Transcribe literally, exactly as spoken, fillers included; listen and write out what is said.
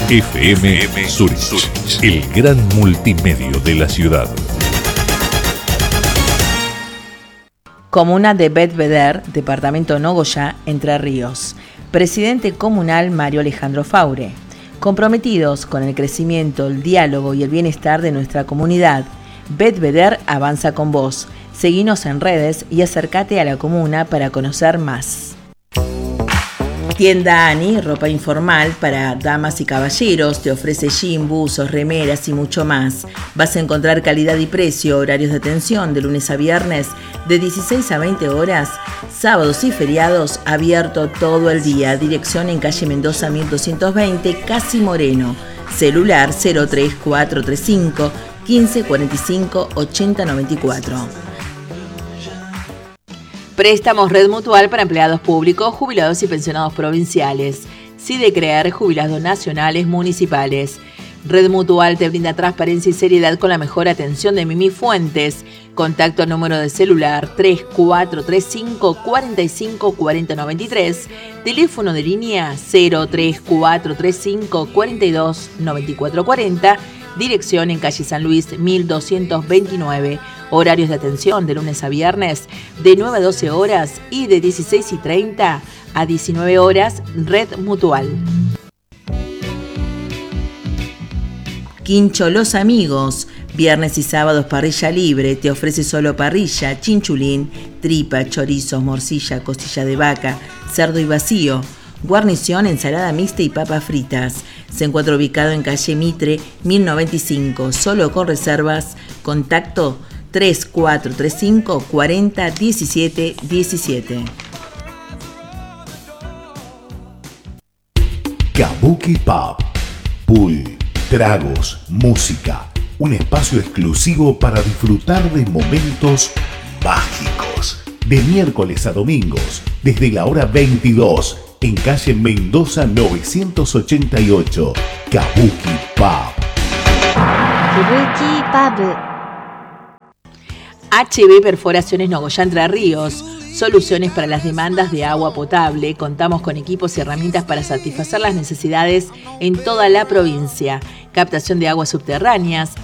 F M Zurich, el gran multimedio de la ciudad. Comuna de Bedveder, departamento Nogoyá, Entre Ríos. Presidente comunal Mario Alejandro Faure. Comprometidos con el crecimiento, el diálogo y el bienestar de nuestra comunidad. Bedveder avanza con vos. Seguinos en redes y acércate a la comuna para conocer más. Tienda Ani, ropa informal para damas y caballeros, te ofrece jean, buzos, remeras y mucho más. Vas a encontrar calidad y precio, horarios de atención de lunes a viernes de dieciséis a veinte horas, sábados y feriados abierto todo el día. Dirección en calle Mendoza mil doscientos veinte, Casi Moreno. Celular cero tres cuatro tres cinco, quince cuarenta y cinco, ochenta noventa y cuatro. Préstamos Red Mutual para empleados públicos, jubilados y pensionados provinciales. Sidecrear, jubilados nacionales, municipales. Red Mutual te brinda transparencia y seriedad con la mejor atención de Mimi Fuentes. Contacto al número de celular tres cuatro tres cinco, cuatro cinco cuatro cero nueve tres. Teléfono de línea cero tres cuatro tres cinco, cuatro dos nueve cuatro cuatro cero. Dirección en calle San Luis mil doscientos veintinueve. Horarios de atención de lunes a viernes de nueve a doce horas y de dieciséis y treinta a diecinueve horas. Red Mutual. Quincho Los Amigos. Viernes y sábados parrilla libre. Te ofrece solo parrilla, chinchulín, tripa, chorizos, morcilla, costilla de vaca, cerdo y vacío. Guarnición, ensalada mixta y papas fritas. Se encuentra ubicado en calle Mitre mil noventa y cinco. Solo con reservas. Contacto tres cuatro tres cinco, cuarenta, diecisiete, diecisiete. Kabuki Pub. Pool, tragos, música. Un espacio exclusivo para disfrutar de momentos mágicos. De miércoles a domingos, desde la hora veintidós, en calle Mendoza novecientos ochenta y ocho. Kabuki Pub. Kabuki Pub. H B Perforaciones Nogoyá Entre Ríos. Soluciones para las demandas de agua potable. Contamos con equipos y herramientas para satisfacer las necesidades en toda la provincia. Captación de aguas subterráneas,